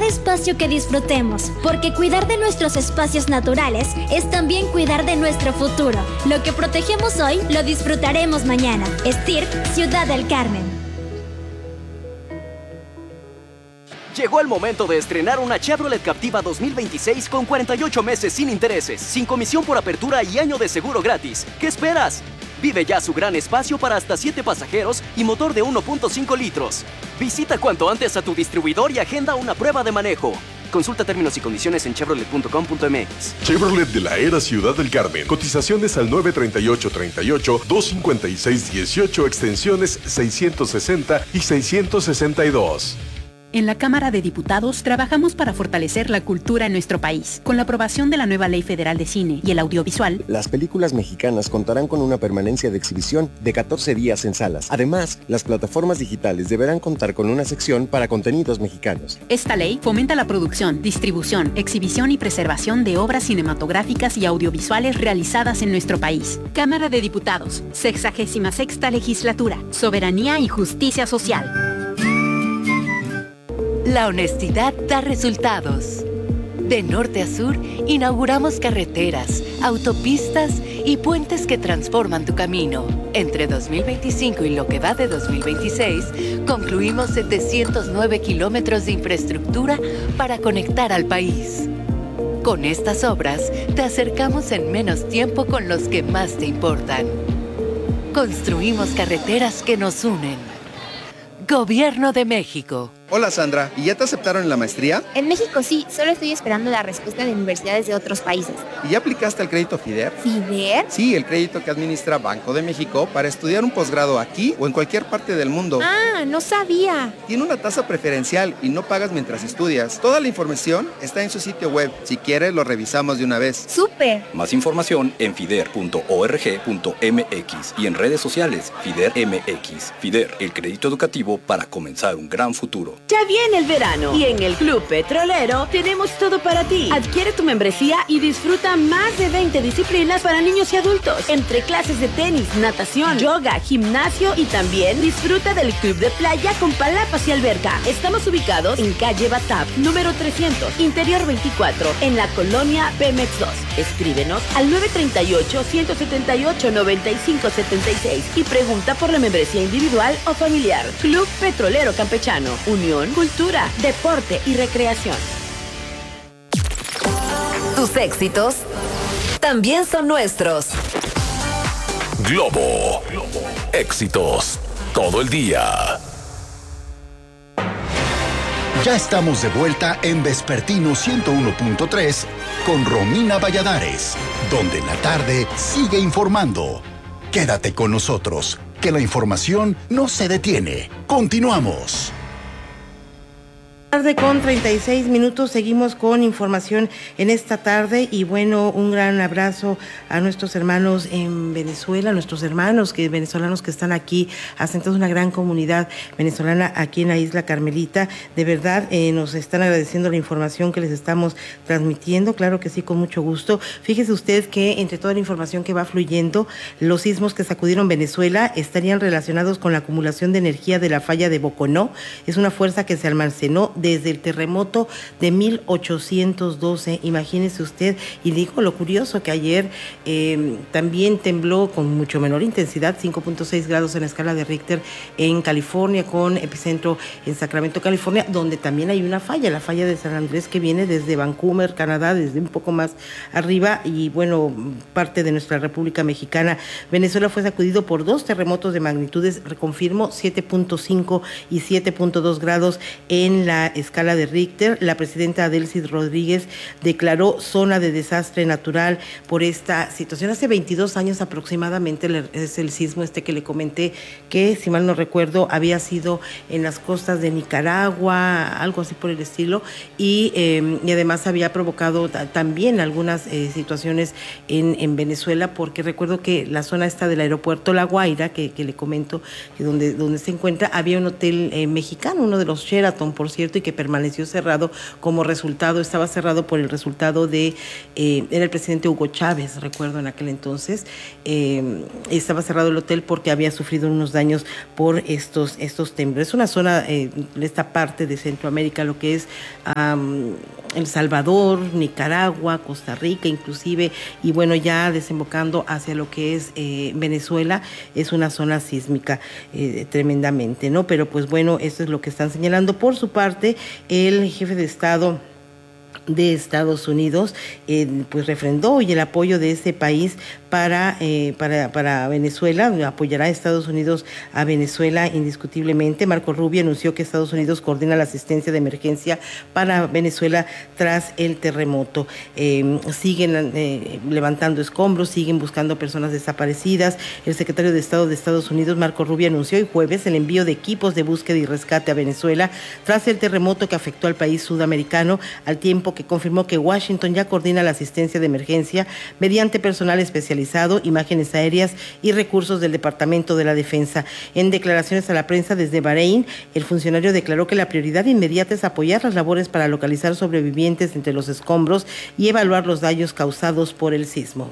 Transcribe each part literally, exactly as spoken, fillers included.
cada espacio que disfrutemos, porque cuidar de nuestros espacios naturales es también cuidar de nuestro futuro. Lo que protegemos hoy, lo disfrutaremos mañana. S T I R P, Ciudad del Carmen. Llegó el momento de estrenar una Chevrolet Captiva dos mil veintiséis con cuarenta y ocho meses sin intereses, sin comisión por apertura y año de seguro gratis. ¿Qué esperas? Vive ya su gran espacio para hasta siete pasajeros y motor de uno punto cinco litros. Visita cuanto antes a tu distribuidor y agenda una prueba de manejo. Consulta términos y condiciones en chevrolet punto com punto m x. Chevrolet de la era Ciudad del Carmen. Cotizaciones al nueve treinta y ocho treinta y ocho, dos cincuenta y seis dieciocho, extensiones seiscientos sesenta y seiscientos sesenta y dos. En la Cámara de Diputados trabajamos para fortalecer la cultura en nuestro país. Con la aprobación de la nueva Ley Federal de Cine y el Audiovisual, las películas mexicanas contarán con una permanencia de exhibición de catorce días en salas. Además, las plataformas digitales deberán contar con una sección para contenidos mexicanos. Esta ley fomenta la producción, distribución, exhibición y preservación de obras cinematográficas y audiovisuales realizadas en nuestro país. Cámara de Diputados, sexagésima sexta Legislatura, Soberanía y Justicia Social. La honestidad da resultados. De norte a sur, inauguramos carreteras, autopistas y puentes que transforman tu camino. Entre dos mil veinticinco y lo que va de dos mil veintiséis, concluimos setecientos nueve kilómetros de infraestructura para conectar al país. Con estas obras, te acercamos en menos tiempo con los que más te importan. Construimos carreteras que nos unen. Gobierno de México. Hola Sandra, ¿y ya te aceptaron en la maestría? En México sí, solo estoy esperando la respuesta de universidades de otros países. ¿Y ya aplicaste al crédito FIDER? ¿FIDER? Sí, el crédito que administra Banco de México para estudiar un posgrado aquí o en cualquier parte del mundo. Ah, no sabía. Tiene una tasa preferencial y no pagas mientras estudias. Toda la información está en su sitio web. Si quieres, lo revisamos de una vez. ¡Súper! Más información en fider punto org punto m x y en redes sociales FIDER M X. FIDER, el crédito educativo para comenzar un gran futuro. Ya viene el verano y en el Club Petrolero tenemos todo para ti. Adquiere tu membresía y disfruta más de veinte disciplinas para niños y adultos, entre clases de tenis, natación, yoga, gimnasio y también disfruta del club de playa con palapas y alberca. Estamos ubicados en calle Batap, número trescientos, interior veinticuatro, en la colonia Pemex dos. Escríbenos al nueve treinta y ocho, ciento setenta y ocho, noventa y cinco setenta y seis y pregunta por la membresía individual o familiar. Club Petrolero Campechano, Unión, cultura, deporte y recreación. Tus éxitos también son nuestros. Globo. Éxitos todo el día. Ya estamos de vuelta en Vespertino ciento uno punto tres con Romina Valladares, donde la tarde sigue informando. Quédate con nosotros, que la información no se detiene. Continuamos. Tarde con treinta y seis minutos, seguimos con información en esta tarde y bueno, un gran abrazo a nuestros hermanos en Venezuela, nuestros hermanos que venezolanos que están aquí, asentados una gran comunidad venezolana aquí en la isla Carmelita. De verdad, eh, nos están agradeciendo la información que les estamos transmitiendo, claro que sí, con mucho gusto. Fíjese usted que entre toda la información que va fluyendo, los sismos que sacudieron Venezuela estarían relacionados con la acumulación de energía de la falla de Boconó. Es una fuerza que se almacenó desde el terremoto de mil ochocientos doce, imagínese usted, y digo lo curioso que ayer eh, también tembló con mucho menor intensidad, cinco punto seis grados en la escala de Richter en California, con epicentro en Sacramento, California, donde también hay una falla, la falla de San Andrés, que viene desde Vancouver, Canadá, desde un poco más arriba, y bueno, parte de nuestra República Mexicana. Venezuela fue sacudido por dos terremotos de magnitudes, reconfirmo, siete punto cinco y siete punto dos grados en la escala de Richter. La presidenta Delcy Rodríguez declaró zona de desastre natural por esta situación. Hace veintidós años aproximadamente es el sismo este que le comenté, que si mal no recuerdo había sido en las costas de Nicaragua, algo así por el estilo, y, eh, y además había provocado t- también algunas eh, situaciones en, en Venezuela, porque recuerdo que la zona esta del aeropuerto La Guaira, que, que le comento, que donde, donde se encuentra, había un hotel eh, mexicano, uno de los Sheraton, por cierto, y que permaneció cerrado como resultado, estaba cerrado por el resultado de, eh, era el presidente Hugo Chávez, recuerdo en aquel entonces, eh, estaba cerrado el hotel porque había sufrido unos daños por estos, estos temblores. Es una zona, eh, esta parte de Centroamérica, lo que es um, El Salvador, Nicaragua, Costa Rica inclusive, y bueno, ya desembocando hacia lo que es eh, Venezuela, es una zona sísmica eh, tremendamente, ¿no? Pero pues bueno, esto es lo que están señalando. Por su parte, el jefe de Estado de Estados Unidos eh, pues refrendó hoy el apoyo de ese país para, eh, para, para Venezuela, apoyará a Estados Unidos a Venezuela indiscutiblemente. Marco Rubio anunció que Estados Unidos coordina la asistencia de emergencia para Venezuela tras el terremoto. Eh, siguen eh, levantando escombros, siguen buscando personas desaparecidas. El secretario de Estado de Estados Unidos, Marco Rubio, anunció hoy jueves el envío de equipos de búsqueda y rescate a Venezuela tras el terremoto que afectó al país sudamericano, al tiempo que confirmó que Washington ya coordina la asistencia de emergencia mediante personal especializado, imágenes aéreas y recursos del Departamento de la Defensa. En declaraciones a la prensa desde Bahrein, el funcionario declaró que la prioridad inmediata es apoyar las labores para localizar sobrevivientes entre los escombros y evaluar los daños causados por el sismo.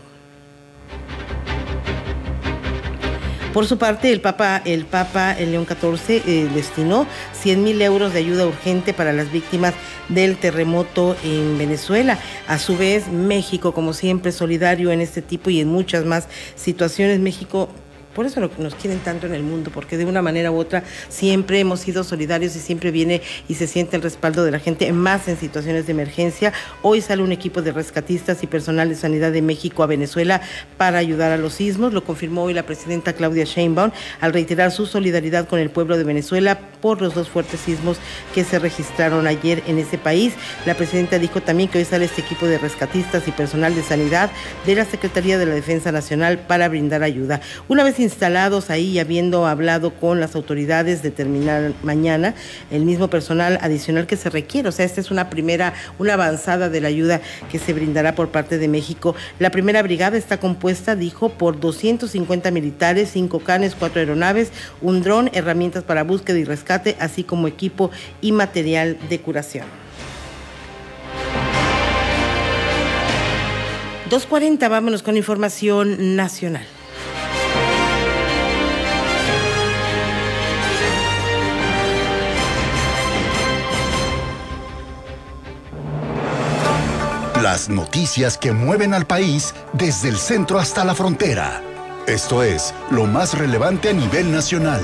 Por su parte, el Papa, el Papa el León catorce eh, destinó cien mil euros de ayuda urgente para las víctimas del terremoto en Venezuela. A su vez, México, como siempre, solidario en este tipo y en muchas más situaciones. México, por eso nos quieren tanto en el mundo, porque de una manera u otra siempre hemos sido solidarios y siempre viene y se siente el respaldo de la gente, más en situaciones de emergencia. Hoy sale un equipo de rescatistas y personal de sanidad de México a Venezuela para ayudar a los sismos. Lo confirmó hoy la presidenta Claudia Sheinbaum al reiterar su solidaridad con el pueblo de Venezuela por los dos fuertes sismos que se registraron ayer en ese país. La presidenta dijo también que hoy sale este equipo de rescatistas y personal de sanidad de la Secretaría de la Defensa Nacional para brindar ayuda. Una vez instalados ahí y habiendo hablado con las autoridades, determinar mañana el mismo personal adicional que se requiere. O sea, esta es una primera, una avanzada de la ayuda que se brindará por parte de México. La primera brigada está compuesta, dijo, por doscientos cincuenta militares, cinco canes, cuatro aeronaves, un dron, herramientas para búsqueda y rescate, así como equipo y material de curación. dos cuarenta, vámonos con información nacional. Las noticias que mueven al país desde el centro hasta la frontera. Esto es lo más relevante a nivel nacional.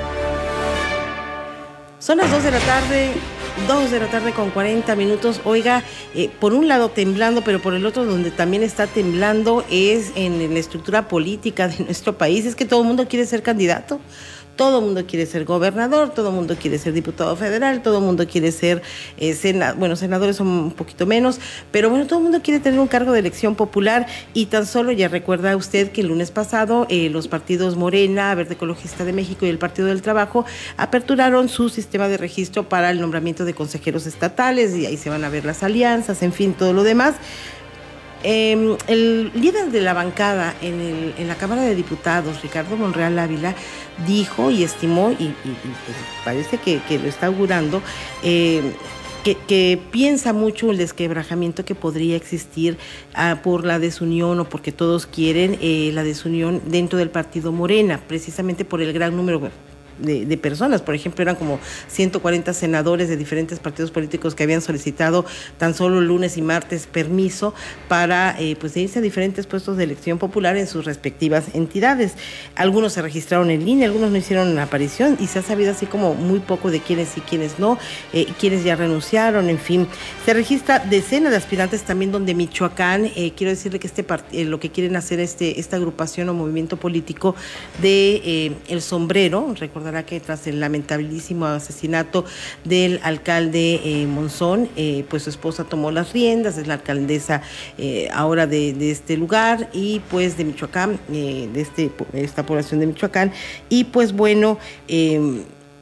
Son las dos de la tarde, dos de la tarde con cuarenta minutos. Oiga, eh, por un lado temblando, pero por el otro donde también está temblando es en la estructura política de nuestro país. Es que todo el mundo quiere ser candidato. Todo el mundo quiere ser gobernador, todo el mundo quiere ser diputado federal, todo el mundo quiere ser, eh, sena, bueno, senadores son un poquito menos, pero bueno, todo el mundo quiere tener un cargo de elección popular y tan solo ya recuerda usted que el lunes pasado eh, los partidos Morena, Verde Ecologista de México y el Partido del Trabajo aperturaron su sistema de registro para el nombramiento de consejeros estatales y ahí se van a ver las alianzas, en fin, todo lo demás. Eh, el líder de la bancada en, el, en la Cámara de Diputados, Ricardo Monreal Ávila, dijo y estimó, y, y, y pues parece que, que lo está augurando, eh, que, que piensa mucho el desquebrajamiento que podría existir ah, por la desunión o porque todos quieren eh, la desunión dentro del partido Morena, precisamente por el gran número De, de personas. Por ejemplo, eran como ciento cuarenta senadores de diferentes partidos políticos que habían solicitado tan solo lunes y martes permiso para eh, pues irse a diferentes puestos de elección popular en sus respectivas entidades. Algunos se registraron en línea, algunos no hicieron aparición y se ha sabido así como muy poco de quiénes y quiénes no, eh, quienes ya renunciaron, en fin. Se registra decenas de aspirantes también donde Michoacán, eh, quiero decirle que este part- eh, lo que quieren hacer este esta agrupación o movimiento político de eh, El Sombrero, recordar que tras el lamentabilísimo asesinato del alcalde eh, Monzón, eh, pues su esposa tomó las riendas, es la alcaldesa eh, ahora de, de este lugar y pues de Michoacán, eh, de este, esta población de Michoacán, y pues bueno, eh,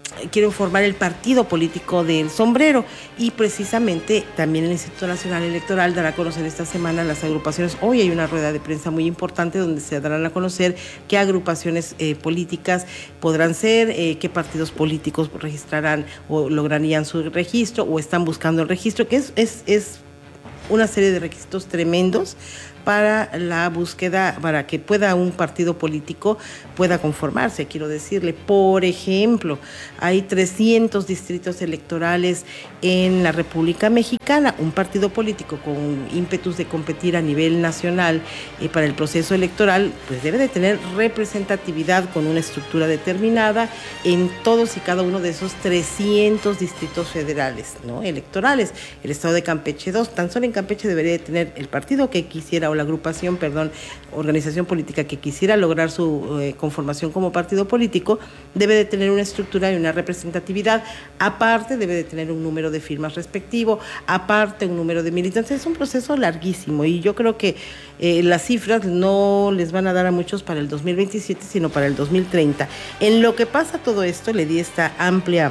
quieren formar el partido político del sombrero, y precisamente también el Instituto Nacional Electoral dará a conocer esta semana las agrupaciones. Hoy hay una rueda de prensa muy importante donde se darán a conocer qué agrupaciones eh, políticas podrán ser, eh, qué partidos políticos registrarán o lograrían su registro o están buscando el registro, que es, es, es una serie de requisitos tremendos para la búsqueda, para que pueda un partido político pueda conformarse, quiero decirle. Por ejemplo, hay trescientos distritos electorales en la República Mexicana. Un partido político con ímpetus de competir a nivel nacional eh, para el proceso electoral, pues debe de tener representatividad con una estructura determinada en todos y cada uno de esos trescientos distritos federales, ¿no?, electorales. El estado de Campeche dos, tan solo en Campeche debería de tener el partido que quisiera, o la agrupación, perdón, organización política que quisiera lograr su eh, conformación como partido político, debe de tener una estructura y una representatividad, aparte debe de tener un número de firmas respectivo, aparte un número de militantes. Es un proceso larguísimo y yo creo que eh, las cifras no les van a dar a muchos para el dos mil veintisiete, sino para el dos mil treinta. En lo que pasa todo esto, le di esta amplia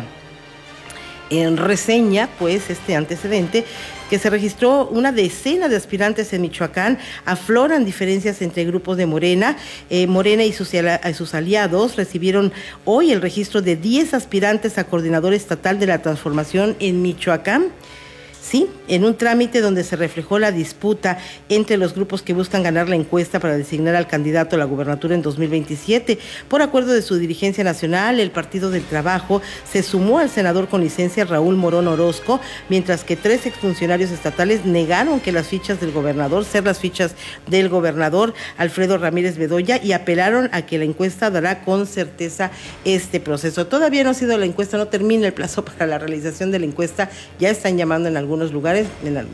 en reseña, pues, este antecedente, que se registró una decena de aspirantes en Michoacán. Afloran diferencias entre grupos de Morena. Eh, Morena y sus, sus aliados recibieron hoy el registro de diez aspirantes a coordinador estatal de la transformación en Michoacán. Sí, en un trámite donde se reflejó la disputa entre los grupos que buscan ganar la encuesta para designar al candidato a la gubernatura en dos mil veintisiete. Por acuerdo de su dirigencia nacional, el Partido del Trabajo se sumó al senador con licencia Raúl Morón Orozco, mientras que tres exfuncionarios estatales negaron que las fichas del gobernador, ser las fichas del gobernador Alfredo Ramírez Bedoya, y apelaron a que la encuesta dará con certeza este proceso. Todavía no ha sido la encuesta, no termina el plazo para la realización de la encuesta, ya están llamando en algunos lugares, en la,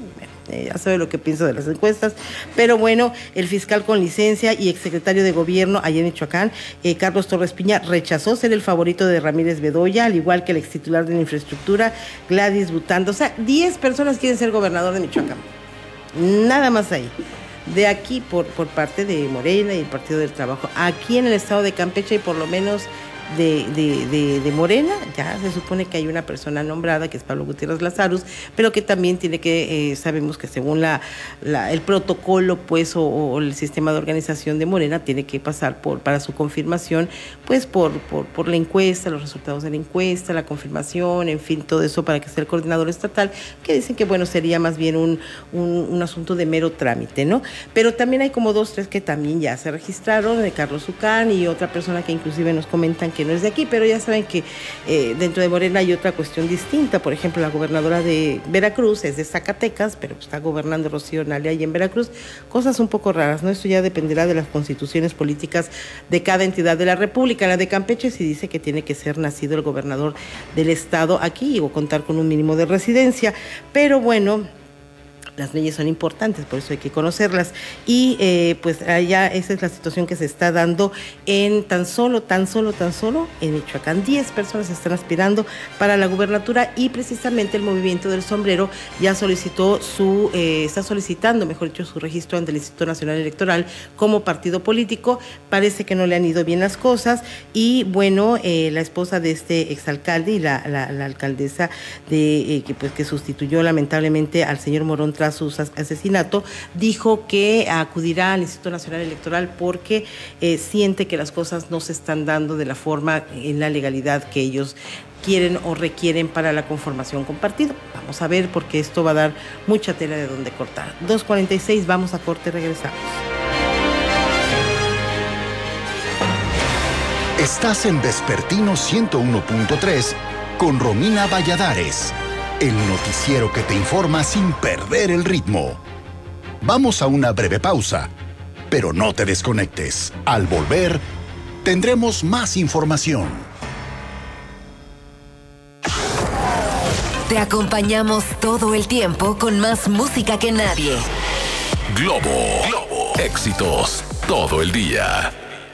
eh, ya sabe lo que pienso de las encuestas, pero bueno, el fiscal con licencia y exsecretario de gobierno allá en Michoacán, eh, Carlos Torres Piña, rechazó ser el favorito de Ramírez Bedoya, al igual que el extitular de la infraestructura, Gladys Butando. O sea, diez personas quieren ser gobernador de Michoacán, nada más ahí. De aquí, por, por parte de Morena y el Partido del Trabajo. Aquí en el estado de Campeche hay por lo menos De, de, de, de Morena, ya se supone que hay una persona nombrada que es Pablo Gutiérrez Lazarus, pero que también tiene que, eh, sabemos que según la, la el protocolo, pues, o, o el sistema de organización de Morena, tiene que pasar por, para su confirmación, pues, por, por, por la encuesta, los resultados de la encuesta, la confirmación, en fin, todo eso para que sea el coordinador estatal, que dicen que, bueno, sería más bien un, un, un asunto de mero trámite, ¿no? Pero también hay como dos, tres que también ya se registraron, de Carlos Ucán y otra persona que inclusive nos comentan que no es de aquí, pero ya saben que eh, dentro de Morena hay otra cuestión distinta. Por ejemplo, la gobernadora de Veracruz es de Zacatecas, pero está gobernando Rocío Nale ahí en Veracruz. Cosas un poco raras, ¿no? Esto ya dependerá de las constituciones políticas de cada entidad de la República. La de Campeche sí dice que tiene que ser nacido el gobernador del estado aquí o contar con un mínimo de residencia, pero bueno, las leyes son importantes, por eso hay que conocerlas. Y eh, pues allá esa es la situación que se está dando en tan solo, tan solo, tan solo en Michoacán. Diez personas están aspirando para la gubernatura y precisamente el Movimiento del Sombrero ya solicitó su, eh, está solicitando, mejor dicho, su registro ante el Instituto Nacional Electoral como partido político. Parece que no le han ido bien las cosas y bueno, eh, la esposa de este exalcalde y la, la, la alcaldesa de eh, que pues que sustituyó lamentablemente al señor Morón tras su asesinato, dijo que acudirá al Instituto Nacional Electoral porque eh, siente que las cosas no se están dando de la forma en la legalidad que ellos quieren o requieren para la conformación con partido. Vamos a ver, porque esto va a dar mucha tela de donde cortar. dos cuarenta y seis, vamos a corte, regresamos. Estás en Vespertino ciento uno punto tres con Romina Valladares, el noticiero que te informa sin perder el ritmo. Vamos a una breve pausa, pero no te desconectes. Al volver, tendremos más información. Te acompañamos todo el tiempo con más música que nadie. Globo, Globo, éxitos todo el día.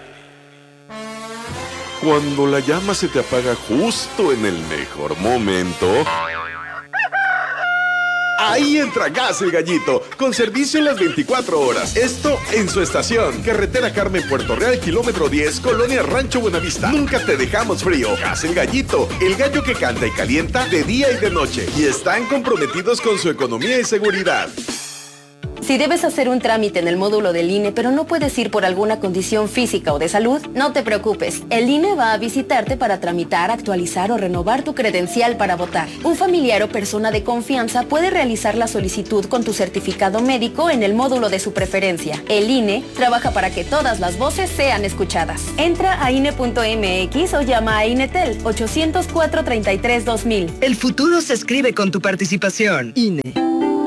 Cuando la llama se te apaga justo en el mejor momento, Ahí entra Gas El Gallito, con servicio en las veinticuatro horas. Esto en su estación. Carretera Carmen Puerto Real, kilómetro diez, Colonia Rancho Buenavista. Nunca te dejamos frío. Gas El Gallito, el gallo que canta y calienta de día y de noche. Y están comprometidos con su economía y seguridad. Si debes hacer un trámite en el módulo del I N E, pero no puedes ir por alguna condición física o de salud, no te preocupes. El I N E va a visitarte para tramitar, actualizar o renovar tu credencial para votar. Un familiar o persona de confianza puede realizar la solicitud con tu certificado médico en el módulo de su preferencia. El I N E trabaja para que todas las voces sean escuchadas. Entra a I N E punto M X o llama a INETEL ochocientos cuatro, treinta y tres, dos mil. El futuro se escribe con tu participación. I N E.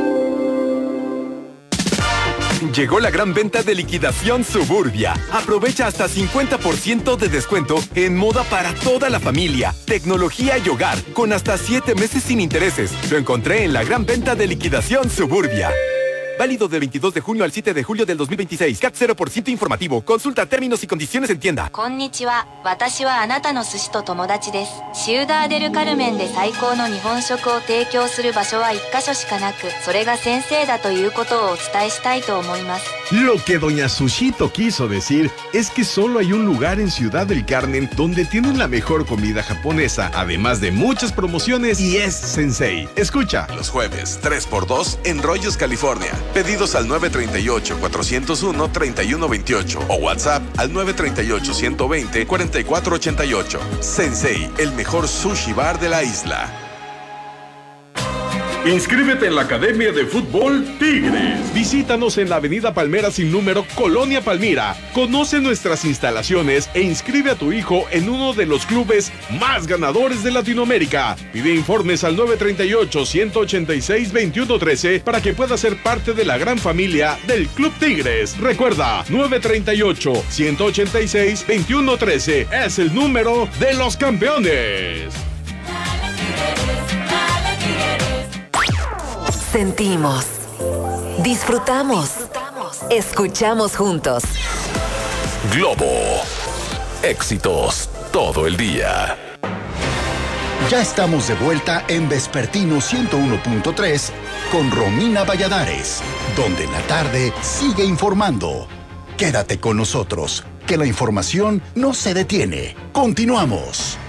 Llegó la gran venta de liquidación Suburbia. Aprovecha hasta cincuenta por ciento de descuento en moda para toda la familia, tecnología y hogar, con hasta siete meses sin intereses. Lo encontré en la gran venta de liquidación Suburbia. Válido del veintidós de junio al siete de julio del dos mil veintiséis. C A T cero por ciento informativo. Consulta términos y condiciones en tienda. Konnichiwa. Watashi wa anata no sushi to tomodachi desu. Ciudad del Carmen de saikou no nihon shoku o teikyo suru basho wa one kasho shika naku, sore ga sensei da toいうことをお伝えしたいと思います。 Lo que doña Sushito quiso decir es que solo hay un lugar en Ciudad del Carmen donde tienen la mejor comida japonesa, además de muchas promociones, y es Sensei. Escucha. Los jueves, tres por dos en Rollos, California. Pedidos al nueve tres ocho, cuatro cero uno, tres uno dos ocho o WhatsApp al nueve tres ocho, uno dos cero, cuatro cuatro ocho ocho. Sensei, el mejor sushi bar de la isla. Inscríbete en la Academia de Fútbol Tigres. Visítanos en la Avenida Palmera sin número, Colonia Palmira. Conoce nuestras instalaciones e inscribe a tu hijo en uno de los clubes más ganadores de Latinoamérica. Pide informes al nueve tres ocho, uno ocho seis, dos uno uno tres para que pueda ser parte de la gran familia del Club Tigres. Recuerda, nueve tres ocho, uno ocho seis, dos uno uno tres es el número de los campeones. Sentimos, disfrutamos, escuchamos juntos. Globo, éxitos todo el día. Ya estamos de vuelta en Vespertino ciento uno punto tres con Romina Valladares, donde la tarde sigue informando. Quédate con nosotros, que la información no se detiene. Continuamos.